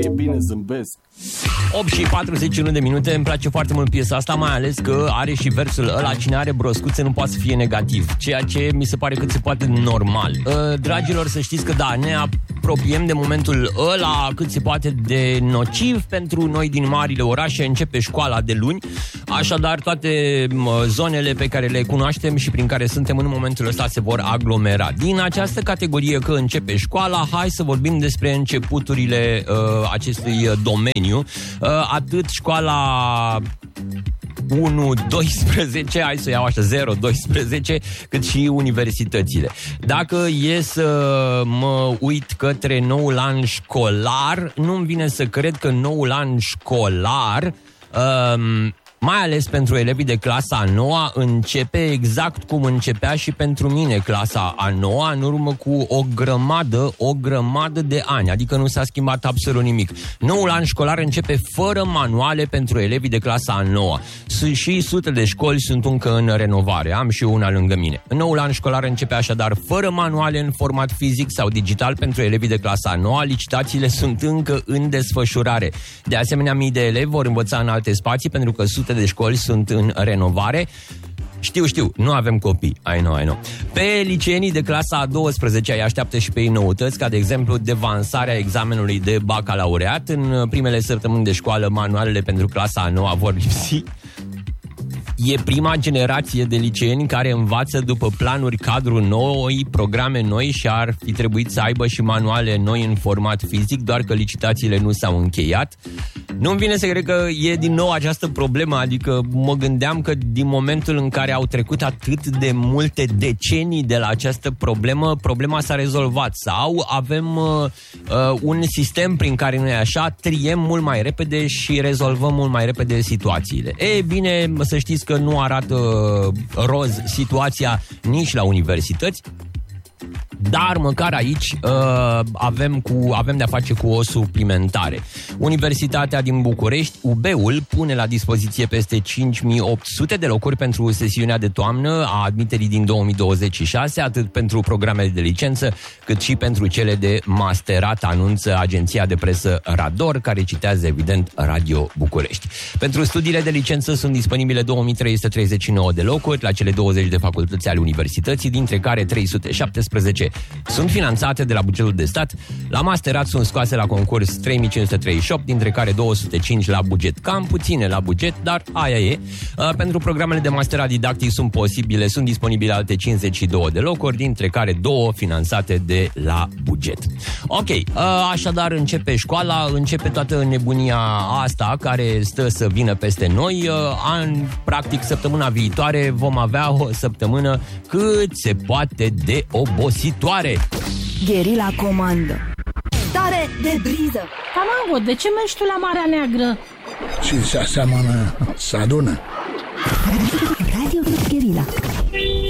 E bine, zâmbesc. 8 și 41 de minute. Îmi place foarte mult piesa asta, mai ales că are și versul ăla: cine are broscuțe nu poate să fie negativ, ceea ce mi se pare cât se poate normal. Dragilor, să știți că da, ne apropiem de momentul ăla cât se poate de nociv pentru noi din marile orașe. Începe școala de luni, așadar toate zonele pe care le cunoaștem și prin care suntem în momentul ăsta se vor aglomera. Din această categorie că începe școala, hai să vorbim despre începuturile acestui domeniu. Atât școala 1-12, hai să iau așa, 0-12, cât și universitățile. Dacă e să mă uit către noul an școlar, nu-mi vine să cred că noul an școlar, mai ales pentru elevii de clasa a 9-a, începe exact cum începea și pentru mine clasa a 9-a, în urmă cu o grămadă de ani, adică nu s-a schimbat absolut nimic. Noul an școlar începe fără manuale pentru elevii de clasa a 9-a. Și sute de școli sunt încă în renovare, am și una lângă mine. Noul an școlar începe așadar fără manuale în format fizic sau digital pentru elevii de clasa a 9-a, licitațiile sunt încă în desfășurare. De asemenea, mii de elevi vor învăța în alte spații pentru că sute de școli sunt în renovare. Știu, nu avem copii, I know. Pe liceenii de clasa a 12-a îi așteaptă și pe ei noutăți, ca de exemplu devansarea examenului de bacalaureat. În primele săptămâni de școală, manualele pentru clasa a 9-a vor lipsi. E prima generație de liceeni care învață după planuri cadru noi, programe noi și ar fi trebuit să aibă și manuale noi în format fizic, doar că licitațiile nu s-au încheiat. Nu-mi vine să cred că e din nou această problemă, adică mă gândeam că din momentul în care au trecut atât de multe decenii de la această problemă, problema s-a rezolvat sau avem un sistem prin care noi așa triem mult mai repede și rezolvăm mult mai repede situațiile. E bine, să știți că nu arată roz situația nici la universități, dar măcar aici avem de-a face cu o suplimentare. Universitatea din București, UB-ul, pune la dispoziție peste 5800 de locuri pentru sesiunea de toamnă a admiterii din 2026, atât pentru programele de licență, cât și pentru cele de masterat, anunță agenția de presă Rador, care citează evident Radio București. Pentru studiile de licență sunt disponibile 2339 de locuri la cele 20 de facultăți ale universității, dintre care 317 sunt finanțate de la bugetul de stat. La masterat sunt scoase la concurs 3538, dintre care 205 la buget. Cam puține la buget, dar aia e. Pentru programele de masterat didactic sunt disponibile alte 52 de locuri, dintre care 2 finanțate de la buget. Ok, așadar începe școala, începe toată nebunia asta care stă să vină peste noi. Practic, săptămâna viitoare vom avea o săptămână cât se poate de obositoare. Gherila comandă. Stare de briză. Camago, de ce mergi tu la Marea Neagră? Și se aseamănă, se adună. Radio Gherila.